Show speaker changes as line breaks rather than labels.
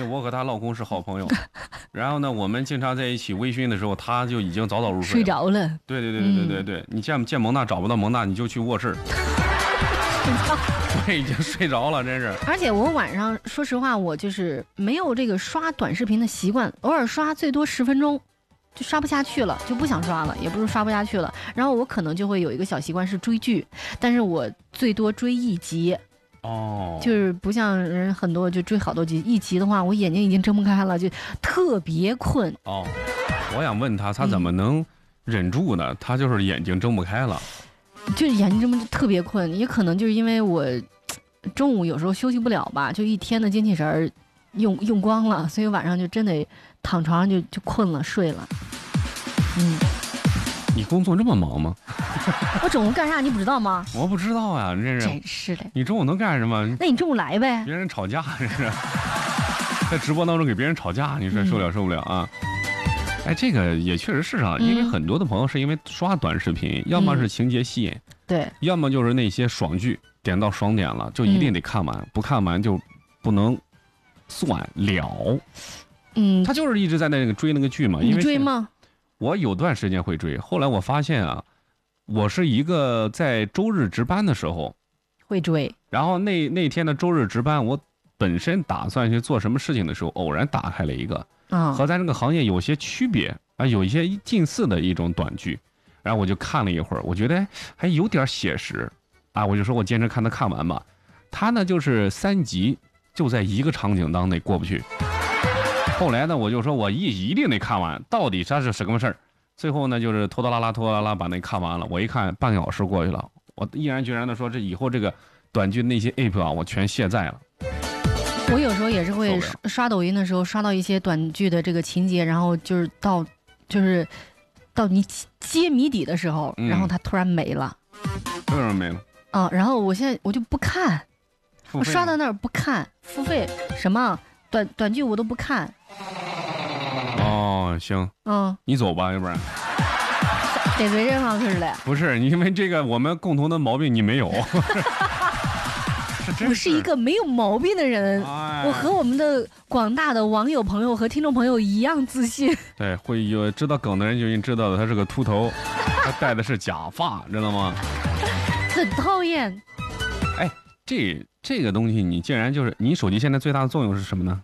我和她老公是好朋友，然后呢，我们经常在一起微醺的时候，她就已经早早入睡
睡着了。
对，你见蒙娜找不到蒙娜，你就去卧室。我已经睡着了，真是。
而且我晚上说实话，我就是没有这个刷短视频的习惯，偶尔刷最多10分钟。就刷不下去了，就不想刷了，也不是刷不下去了。然后我可能就会有一个小习惯是追剧，但是我最多追1集。就是不像人很多就追好多集，1集的话我眼睛已经睁不开了，就特别困。
我想问他怎么能忍住呢？他就是眼睛睁不开了，
就是眼睛睁不特别困，也可能就是因为我中午有时候休息不了吧，就一天的精气神用光了，所以晚上就真得躺床上就困了睡了。
你工作这么忙吗？
我中午干啥你不知道吗？
我不知道啊，
真是的。
你中午能干什么？
那你中午来呗。
别人吵架，这是在直播当中给别人吵架，你说受不了啊？这个也确实是啊，因为很多的朋友是因为刷短视频，要么是情节吸引，
对，
要么就是那些爽剧，点到爽点了就一定得看完，不看完就不能算了。他就是一直在那个追那个剧嘛。
你追吗？
我有段时间会追，后来我发现啊，我是一个在周日值班的时候
会追，
然后那天的周日值班，我本身打算去做什么事情的时候，偶然打开了一个和咱这个行业有些区别啊，有一些近似的一种短剧，然后我就看了一会儿，我觉得还有点写实啊，我就说我坚持看完吧。他呢就是3集就在一个场景当内过不去。后来呢，我就说我一定得看完，到底它是什么事儿？最后呢，就是拖拖拉拉把那看完了。我一看半个小时过去了，我毅然决然的说，这以后这个短剧那些 app 啊，我全卸载了。
我有时候也是会刷抖音的时候刷到一些短剧的这个情节，然后就是到你揭谜底的时候，然后它突然没了。
为什么没了？
然后我现在我就不看，我刷到那儿不看，付费什么短剧我都不看。
行，你走吧，要不然
得罪人了似的。
不是，因为这个我们共同的毛病你没有。
我是一个没有毛病的人，我和我们的广大的网友朋友和听众朋友一样自信。
对，会有知道梗的人就已经知道了，他是个秃头，他戴的是假发，知道吗？
很讨厌。
这个东西，你竟然就是你手机现在最大的作用是什么呢？